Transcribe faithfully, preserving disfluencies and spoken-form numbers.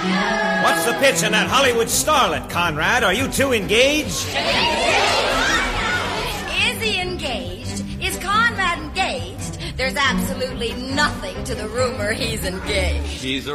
What's the pitch on that Hollywood starlet, Conrad? Are you two engaged? Is he engaged? Is Conrad engaged? There's absolutely nothing to the rumor he's engaged. She's a